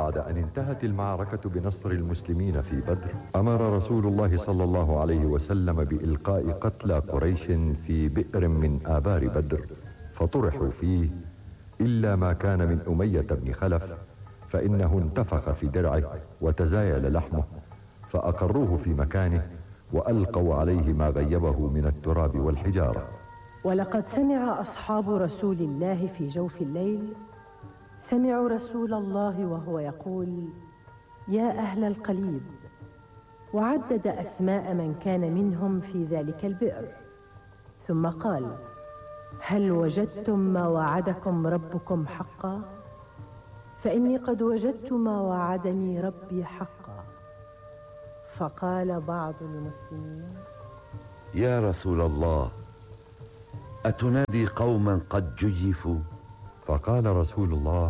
بعد أن انتهت المعركة بنصر المسلمين في بدر، أمر رسول الله صلى الله عليه وسلم بإلقاء قتلى قريش في بئر من آبار بدر، فطرحوا فيه إلا ما كان من أمية بن خلف، فإنه انتفخ في درعه وتزايل لحمه، فأقروه في مكانه وألقوا عليه ما غيبه من التراب والحجارة. ولقد سمع أصحاب رسول الله في جوف الليل، سمعوا رسول الله وهو يقول: يا أهل القليب، وعدد أسماء من كان منهم في ذلك البئر، ثم قال: هل وجدتم ما وعدكم ربكم حقا؟ فإني قد وجدت ما وعدني ربي حقا. فقال بعض المسلمين: يا رسول الله، أتنادي قوما قد جيفوا؟ فقال رسول الله: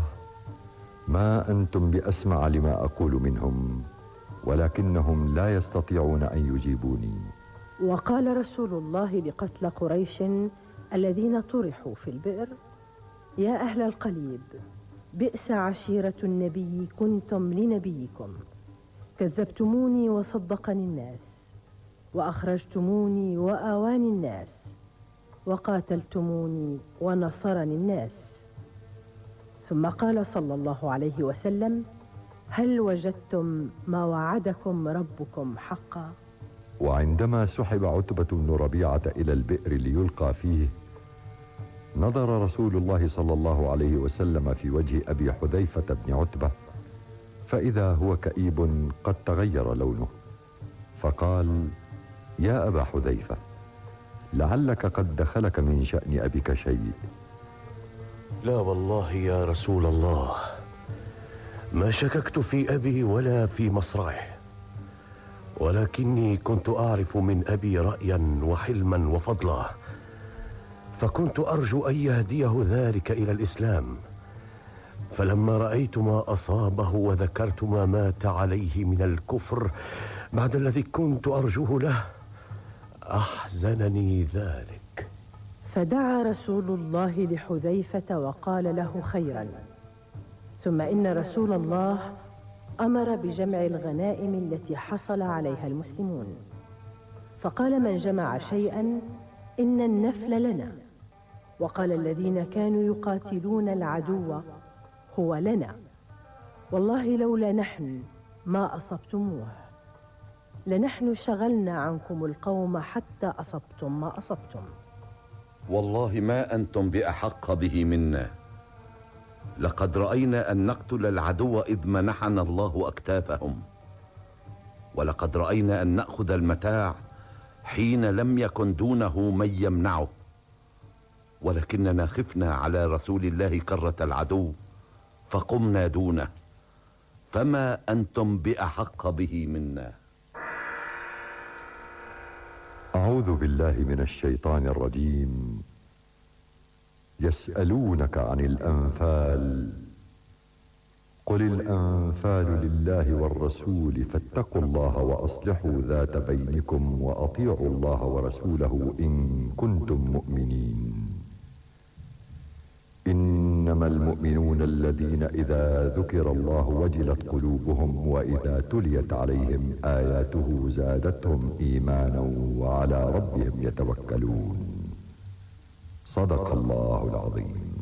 ما أنتم بأسمع لما أقول منهم، ولكنهم لا يستطيعون أن يجيبوني. وقال رسول الله لقتل قريش الذين طرحوا في البئر: يا أهل القليب، بئس عشيرة النبي كنتم لنبيكم، كذبتموني وصدقني الناس، وأخرجتموني وآواني الناس، وقاتلتموني ونصرني الناس. ثم قال صلى الله عليه وسلم: هل وجدتم ما وعدكم ربكم حقا؟ وعندما سحب عتبة بن ربيعة إلى البئر ليلقى فيه، نظر رسول الله صلى الله عليه وسلم في وجه أبي حذيفة بن عتبة، فإذا هو كئيب قد تغير لونه، فقال: يا أبا حذيفة، لعلك قد دخلك من شأن أبيك شيء. لا والله يا رسول الله، ما شككت في أبي ولا في مصرعه، ولكني كنت أعرف من أبي رأيا وحلما وفضلا، فكنت أرجو أن يهديه ذلك إلى الإسلام. فلما رأيت ما أصابه وذكرت ما مات عليه من الكفر بعد الذي كنت أرجوه له، أحزنني ذلك. فدعا رسول الله لحذيفة وقال له خيرا، ثم إن رسول الله أمر بجمع الغنائم التي حصل عليها المسلمون، فقال من جمع شيئا: إن النفل لنا. وقال الذين كانوا يقاتلون العدو: هو لنا، والله لولا نحن ما أصبتموه، لنحن شغلنا عنكم القوم حتى أصبتم ما أصبتم. والله ما أنتم بأحق به منا، لقد رأينا أن نقتل العدو إذ منحنا الله أكتافهم، ولقد رأينا أن نأخذ المتاع حين لم يكن دونه من يمنعه، ولكننا خفنا على رسول الله كرة العدو فقمنا دونه، فما أنتم بأحق به منا. أعوذ بالله من الشيطان الرجيم. يسألونك عن الأنفال، قل الأنفال لله والرسول فاتقوا الله وأصلحوا ذات بينكم وأطيعوا الله ورسوله إن كنتم مؤمنين. إنما المؤمنون الذين إذا ذكر الله وجلت قلوبهم وإذا تليت عليهم آياته زادتهم إيمانا وعلى ربهم يتوكلون. صدق الله العظيم.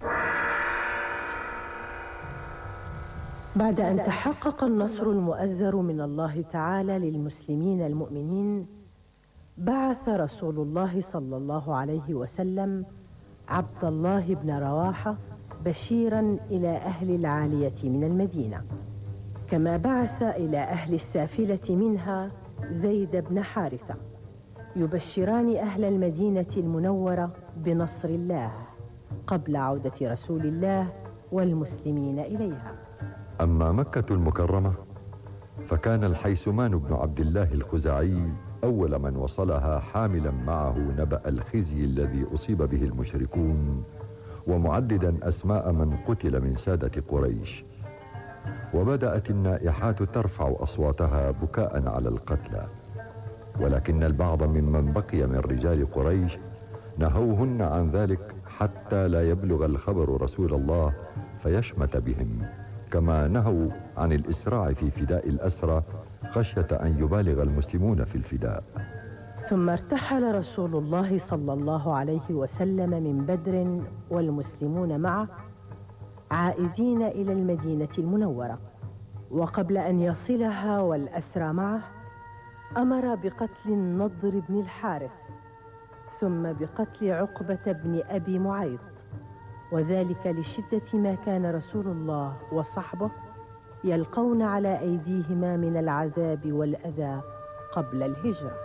بعد أن تحقق النصر المؤزر من الله تعالى للمسلمين المؤمنين، بعث رسول الله صلى الله عليه وسلم عبد الله بن رواحة بشيرا إلى أهل العالية من المدينة، كما بعث إلى أهل السافلة منها زيد بن حارثة، يبشران أهل المدينة المنورة بنصر الله قبل عودة رسول الله والمسلمين إليها. أما مكة المكرمة فكان الحيثمان بن عبد الله الخزاعي أول من وصلها، حاملا معه نبأ الخزي الذي أصيب به المشركون، ومعددا أسماء من قتل من سادة قريش. وبدأت النائحات ترفع أصواتها بكاء على القتلى، ولكن البعض ممن بقي من رجال قريش نهوهن عن ذلك حتى لا يبلغ الخبر رسول الله فيشمت بهم، كما نهوا عن الإسراع في فداء الأسرى خشية أن يبالغ المسلمون في الفداء. ثم ارتحل رسول الله صلى الله عليه وسلم من بدر والمسلمون معه عائدين إلى المدينة المنورة، وقبل أن يصلها والأسرى معه أمر بقتل النضر بن الحارث، ثم بقتل عقبة بن أبي معيط، وذلك لشدة ما كان رسول الله وصحبه يلقون على أيديهما من العذاب والأذى قبل الهجرة.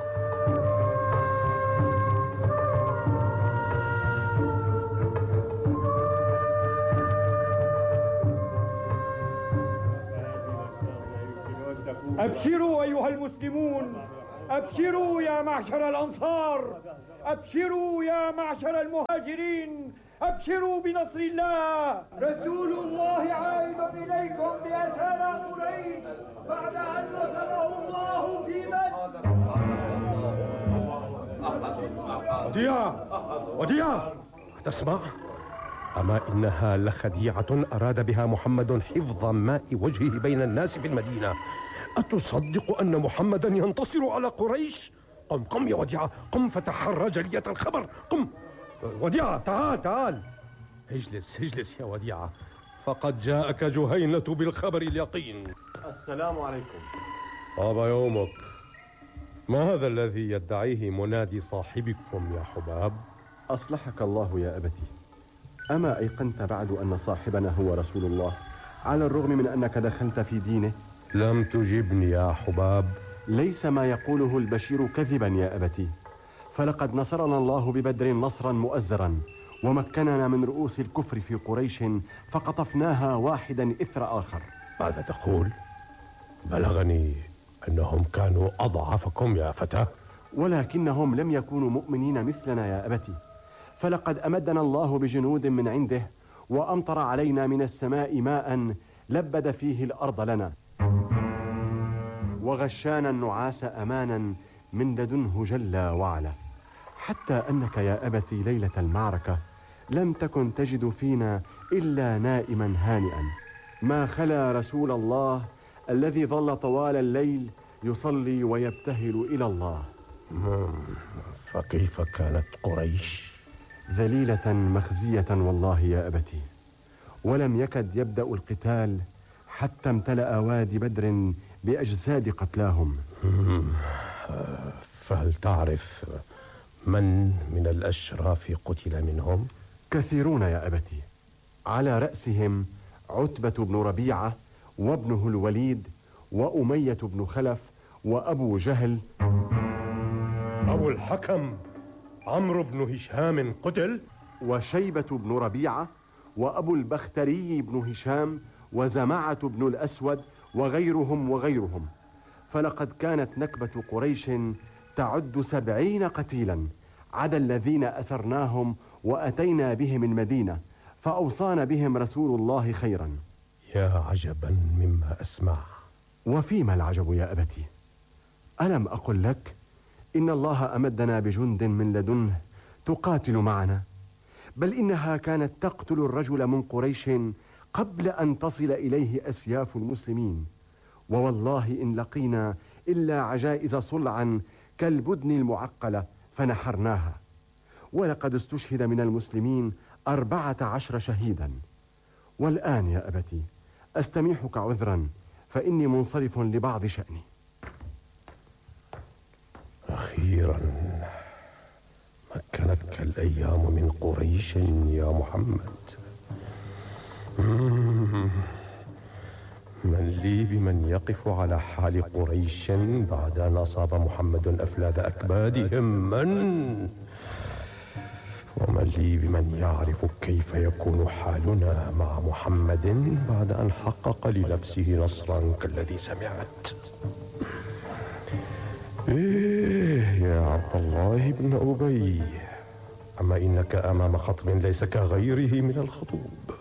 أبشروا أيها المسلمون، أبشروا يا معشر الأنصار، أبشروا يا معشر المهاجرين، أبشروا بنصر الله. رسول الله عائد إليكم بأسارى قريش بعد أن نصره الله في بدر. وديعة تسمع؟ أما إنها لخديعة أراد بها محمد حفظ ماء وجهه بين الناس في المدينة. أتصدق أن محمدا ينتصر على قريش؟ قم يا وديعة، قم فتحرى جلية الخبر. قم وديعة، تعال. اجلس يا وديعة، فقد جاءك جهينة بالخبر اليقين. السلام عليكم. طاب يومك. ما هذا الذي يدعيه منادي صاحبكم يا حباب؟ أصلحك الله يا أبتي. أما أيقنت بعد أن صاحبنا هو رسول الله على الرغم من أنك دخلت في دينه؟ لم تجبني يا حباب. ليس ما يقوله البشير كذبا يا أبتي، فلقد نصرنا الله ببدر نصرا مؤزرا، ومكننا من رؤوس الكفر في قريش فقطفناها واحدا إثر آخر. ماذا تقول؟ بلغني أنهم كانوا أضعفكم يا فتى. ولكنهم لم يكونوا مؤمنين مثلنا يا أبتي، فلقد أمدنا الله بجنود من عنده وأمطر علينا من السماء ماء لبد فيه الأرض لنا، وغشانا النعاس أمانا من لدنه جل وعلا، حتى أنك يا أبتي ليلة المعركة لم تكن تجد فينا إلا نائما هانئا، ما خلا رسول الله الذي ظل طوال الليل يصلي ويبتهل إلى الله. فكيف كانت قريش؟ ذليلة مخزية والله يا أبتي، ولم يكد يبدأ القتال حتى امتلأ وادي بدر بأجساد قتلاهم. فهل تعرف من الأشراف قتل منهم؟ كثيرون يا أبتي، على رأسهم عتبة بن ربيعة وابنه الوليد وأمية بن خلف وأبو جهل. أبو الحكم عمرو بن هشام قتل، وشيبة بن ربيعة وأبو البختري بن هشام وزمعة بن الأسود وغيرهم. فلقد كانت نكبة قريش تعد 70 قتيلا عدا الذين أسرناهم وأتينا بهم المدينة، فأوصانا بهم رسول الله خيرا. يا عجبا مما أسمع. وفيما العجب يا أبتي؟ ألم أقل لك إن الله أمدنا بجند من لدنه تقاتل معنا؟ بل إنها كانت تقتل الرجل من قريش قبل أن تصل إليه أسياف المسلمين، ووالله إن لقينا إلا عجائز صلعا كالبدن المعقلة فنحرناها، ولقد استشهد من المسلمين 14 شهيدا. والآن يا أبتي أستميحك عذرا، فإني منصرف لبعض شأني. أخيرا مكنتك الأيام من قريش يا محمد. من لي بمن يقف على حال قريش بعد أن أصاب محمد أفلاذ أكبادهم؟ ومن لي بمن يعرف كيف يكون حالنا مع محمد بعد أن حقق لنفسه نصرا كالذي سمعت؟ يا عبد الله بن أبي، أما إنك أمام خطب ليس كغيره من الخطوب.